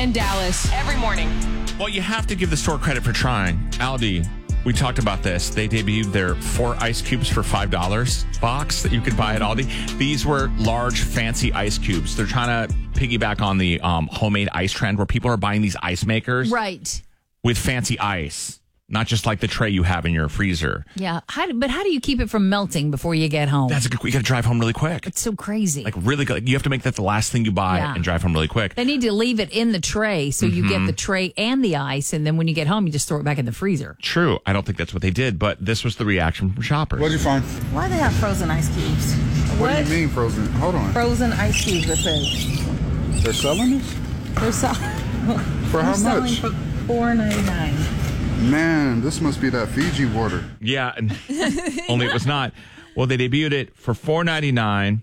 and Dallas every morning. Well, you have to give the store credit for trying. Aldi, we talked about this. They debuted their 4 ice cubes for $5 box that you could buy at Aldi. These were large, fancy ice cubes. They're trying to piggyback on the homemade ice trend where people are buying these ice makers. Right. With fancy ice. Not just like the tray you have in your freezer. Yeah. But how do you keep it from melting before you get home? That's a good. You got to drive home really quick. It's so crazy. Like really good. You have to make that the last thing you buy and drive home really quick. They need to leave it in the tray so you get the tray and the ice, and then when you get home, you just throw it back in the freezer. True. I don't think that's what they did, but this was the reaction from shoppers. What'd you find? Why do they have frozen ice cubes? What do you mean frozen? Hold on. Frozen ice cubes, it says. They're selling this? They're For how much? For $4.99. Man, this must be that Fiji water. Yeah, and only it was not. Well, they debuted it for $4.99.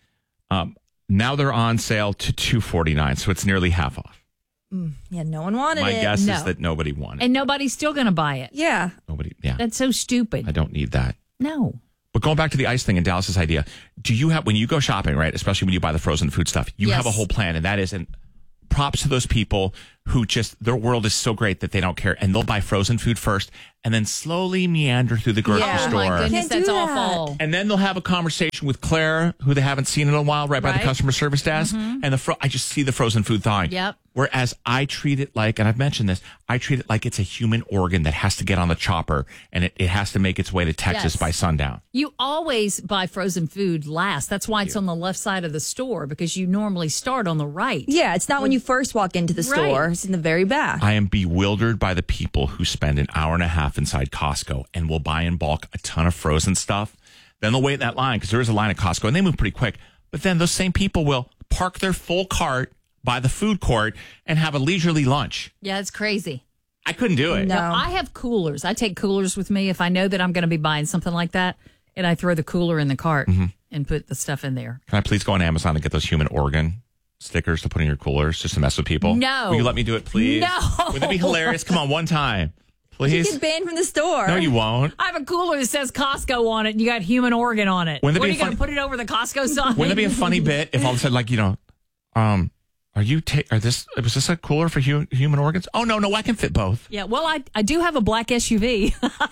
Now they're on sale to $2.49, so it's nearly half off. Yeah, no one wanted My it. guess is that nobody wanted it. And nobody's still going to buy it. Yeah. Nobody, yeah. That's so stupid. I don't need that. No. But going back to the ice thing and Dallas's idea, do you have, when you go shopping, right, especially when you buy the frozen food stuff, you have a whole plan, and that is, and props to those people who just, their world is so great that they don't care, and they'll buy frozen food first and then slowly meander through the grocery store. Oh, my goodness, Can't that's do awful. And then they'll have a conversation with Claire, who they haven't seen in a while, right by the customer service desk. And I just see the frozen food thawing. Yep. Whereas I treat it like, and I've mentioned this, I treat it like it's a human organ that has to get on the chopper and it has to make its way to Texas by sundown. You always buy frozen food last. That's why it's on the left side of the store, because you normally start on the right. Yeah, it's not when you first walk into the store. It's in the very back. I am bewildered by the people who spend an hour and a half inside Costco and will buy in bulk a ton of frozen stuff. Then they'll wait in that line because there is a line at Costco and they move pretty quick. But then those same people will park their full cart by the food court and have a leisurely lunch. Yeah, it's crazy. I couldn't do it. No. I have coolers. I take coolers with me if I know that I'm going to be buying something like that, and I throw the cooler in the cart and put the stuff in there. Can I please go on Amazon and get those human organ stickers to put in your coolers just to mess with people? No. Will you let me do it, please? No. Would that be hilarious? Come on, one time. You Please. get banned from the store. No, you won't. I have a cooler that says Costco on it, and you got human organ on it. Wouldn't it What be are you going to put it over the Costco sign? Wouldn't it be a funny bit if all of a sudden, like, was this a cooler for human organs? Oh, no, I can fit both. Yeah, well, I do have a black SUV.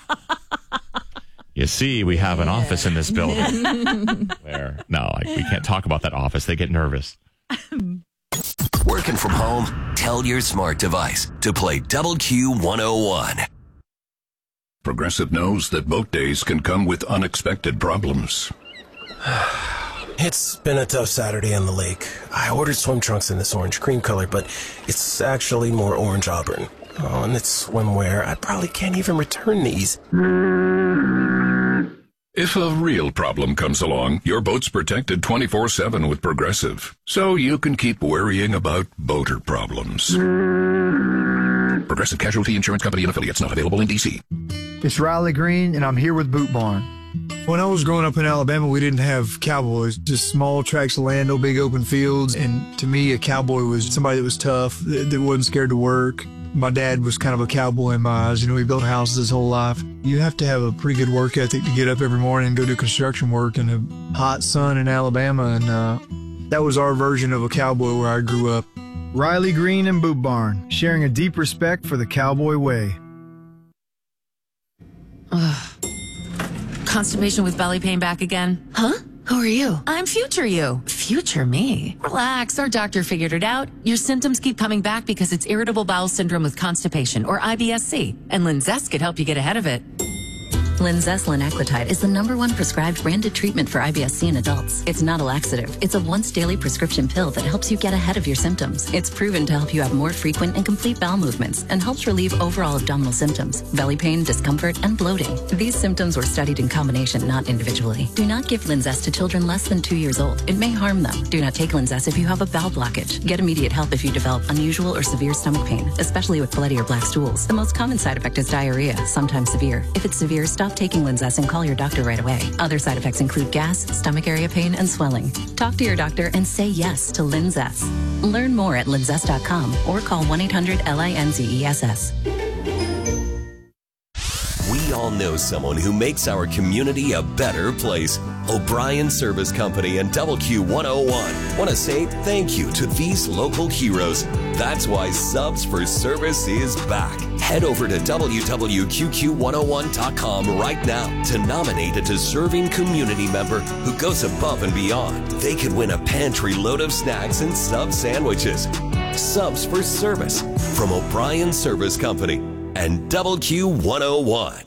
You see, we have an office in this building. We can't talk about that office. They get nervous. Working from home? Tell your smart device to play Double Q101. Progressive knows that boat days can come with unexpected problems. It's been a tough Saturday on the lake. I ordered swim trunks in this orange cream color, but it's actually more orange auburn. Oh, and it's swimwear. I probably can't even return these. If a real problem comes along, your boat's protected 24/7 with Progressive, so you can keep worrying about boater problems. Progressive Casualty Insurance Company and affiliates, not available in D.C. It's Riley Green, and I'm here with Boot Barn. When I was growing up in Alabama, we didn't have cowboys, just small tracts of land, no big open fields. And to me, a cowboy was somebody that was tough, that wasn't scared to work. My dad was kind of a cowboy in my eyes. He built houses his whole life. You have to have a pretty good work ethic to get up every morning and go do construction work in the hot sun in Alabama. And that was our version of a cowboy where I grew up. Riley Green and Boot Barn, sharing a deep respect for the cowboy way. Constipation with belly pain back again? Huh? Who are you? I'm future you. Future me? Relax, our doctor figured it out. Your symptoms keep coming back because it's irritable bowel syndrome with constipation, or IBS-C, and Linzess could help you get ahead of it. Linzess linaclotide is the #1 prescribed branded treatment for IBS-C in adults. It's not a laxative. It's a once-daily prescription pill that helps you get ahead of your symptoms. It's proven to help you have more frequent and complete bowel movements and helps relieve overall abdominal symptoms, belly pain, discomfort, and bloating. These symptoms were studied in combination, not individually. Do not give Linzess to children less than 2 years old. It may harm them. Do not take Linzess if you have a bowel blockage. Get immediate help if you develop unusual or severe stomach pain, especially with bloody or black stools. The most common side effect is diarrhea, sometimes severe. If it's severe, stop taking Linzess and call your doctor right away. Other side effects include gas, stomach area pain, and swelling. Talk to your doctor and say yes to Linzess. Learn more at linzess.com or call 1-800-LINZESS. We all know someone who makes our community a better place. O'Brien Service Company and Double Q101 want to say thank you to these local heroes. That's why Subs for Service is back. Head over to www.qqq101.com right now to nominate a deserving community member who goes above and beyond. They could win a pantry load of snacks and sub sandwiches. Subs for Service from O'Brien Service Company and Double Q101.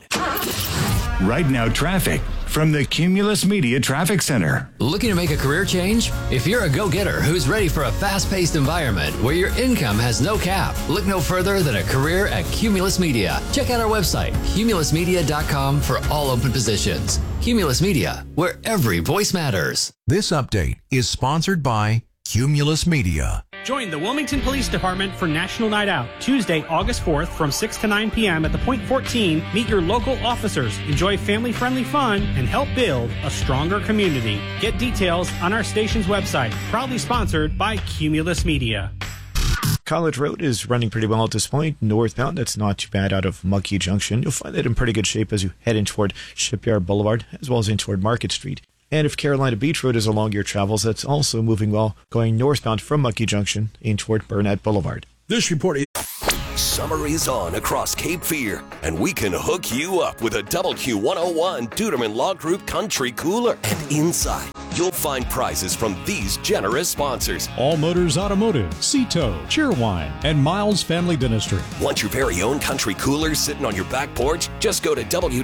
Right now, traffic from the Cumulus Media Traffic Center. Looking to make a career change? If you're a go-getter who's ready for a fast-paced environment where your income has no cap, look no further than a career at Cumulus Media. Check out our website, cumulusmedia.com, for all open positions. Cumulus Media, where every voice matters. This update is sponsored by Cumulus Media. Join the Wilmington Police Department for National Night Out, Tuesday, August 4th from 6 to 9 p.m. at the Point 14. Meet your local officers, enjoy family-friendly fun, and help build a stronger community. Get details on our station's website. Proudly sponsored by Cumulus Media. College Road is running pretty well at this point. Northbound, that's not too bad out of Monkey Junction. You'll find it in pretty good shape as you head in toward Shipyard Boulevard, as well as in toward Market Street. And if Carolina Beach Road is along your travels, that's also moving well, going northbound from Monkey Junction in toward Burnett Boulevard. This report is... Summer is on across Cape Fear, and we can hook you up with a Double Q101 Duderman Law Group Country Cooler. And inside, you'll find prizes from these generous sponsors. All Motors Automotive, Cito, Cheerwine, and Miles Family Dentistry. Want your very own country cooler sitting on your back porch? Just go to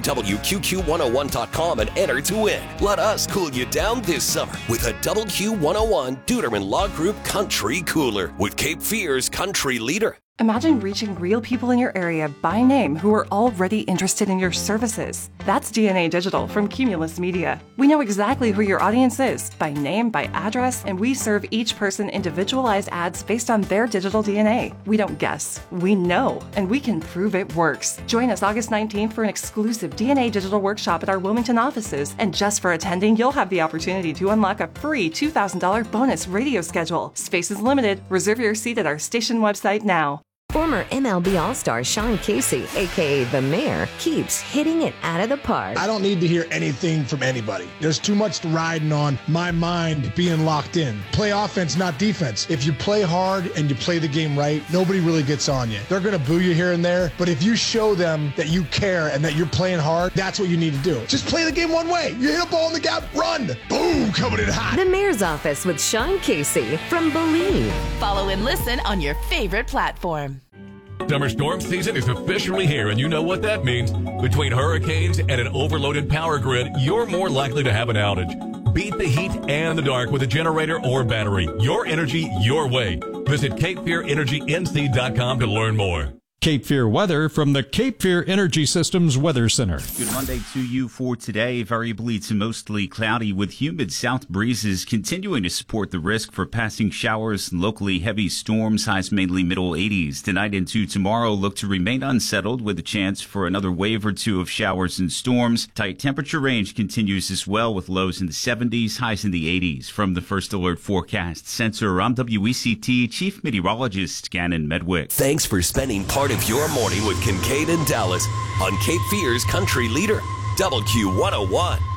www.qqq101.com and enter to win. Let us cool you down this summer with a Double Q101 Duderman Law Group Country Cooler with Cape Fear's country leader. Imagine reaching real people in your area by name who are already interested in your services. That's DNA Digital from Cumulus Media. We know exactly who your audience is by name, by address, and we serve each person individualized ads based on their digital DNA. We don't guess, we know, and we can prove it works. Join us August 19th for an exclusive DNA Digital workshop at our Wilmington offices. And just for attending, you'll have the opportunity to unlock a free $2,000 bonus radio schedule. Space is limited. Reserve your seat at our station website now. Former MLB All-Star Sean Casey, a.k.a. The Mayor, keeps hitting it out of the park. I don't need to hear anything from anybody. There's too much riding on my mind being locked in. Play offense, not defense. If you play hard and you play the game right, nobody really gets on you. They're going to boo you here and there, but if you show them that you care and that you're playing hard, that's what you need to do. Just play the game one way. You hit a ball in the gap, run. Boom, coming in hot. The Mayor's Office with Sean Casey from Believe. Follow and listen on your favorite platform. Summer storm season is officially here, and you know what that means. Between hurricanes and an overloaded power grid, you're more likely to have an outage. Beat the heat and the dark with a generator or battery. Your energy, your way. Visit CapeFearEnergyNC.com to learn more. Cape Fear weather from the Cape Fear Energy Systems Weather Center. Good Monday to you for today. Variably to mostly cloudy with humid south breezes continuing to support the risk for passing showers and locally heavy storms, highs mainly middle 80s. Tonight into tomorrow look to remain unsettled with a chance for another wave or two of showers and storms. Tight temperature range continues as well with lows in the 70s, highs in the 80s. From the First Alert Forecast Center, I'm WECT Chief Meteorologist Gannon Medwick. Thanks for spending part of your morning with Kincaid and Dallas on Cape Fear's country leader, Double Q101.